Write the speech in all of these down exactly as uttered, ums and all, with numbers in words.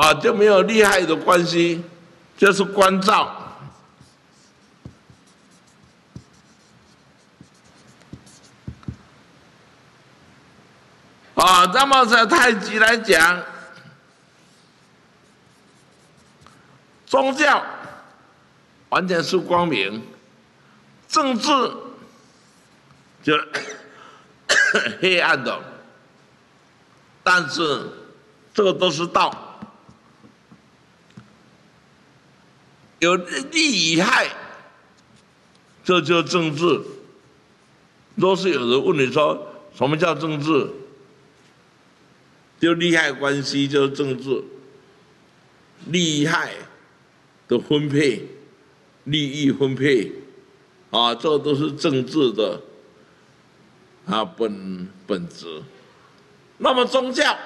啊，就没有利害的关系，就是关照。啊，那么在太极来讲，宗教完全是光明，政治就黑暗的，但是这个都是道，有利与害，这就是政治。若是有人问你说什么叫政治，就利害关系就是政治，利害的分配、利益分配啊，这都是政治的啊本本质。那么宗教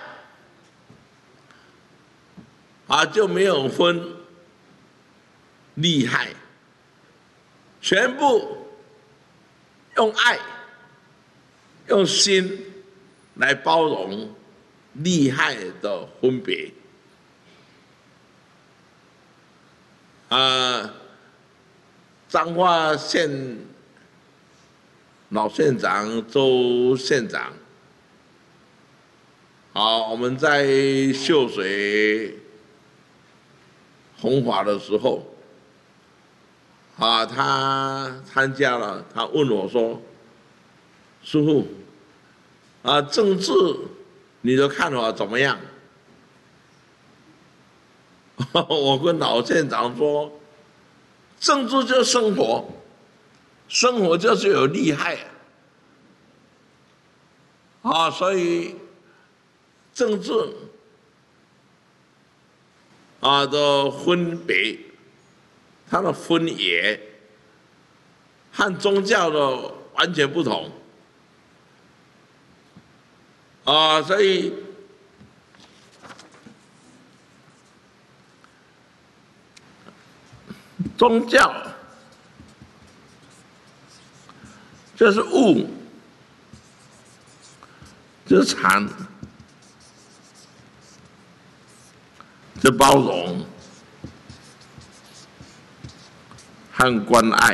啊就没有分利害，全部用爱、用心来包容利害的分别。啊，彰化县老县长周县长，好，我们在秀水弘法的时候，啊，他参加了，他问我说：“师父，啊，政治你的看法怎么样？”我跟老县长说，政治就是生活，生活就是有利害啊，啊，所以政治啊的分别，它的分野和宗教的完全不同啊，所以。宗教就是物，就是禅，就包容和关爱。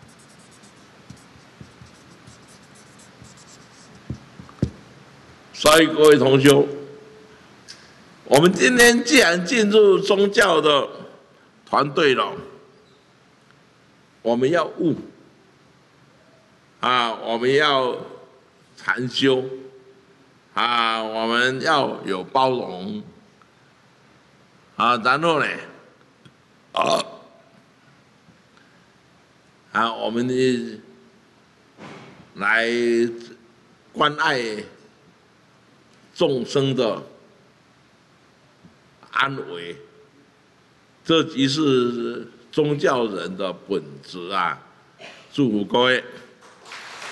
所以各位同修，我们今天既然进入宗教的团队了，我们要悟啊，我们要禅修啊，我们要有包容啊，然后呢，啊，啊，我们的来关爱众生的安危，这即是宗教人的本质啊！祝福各位。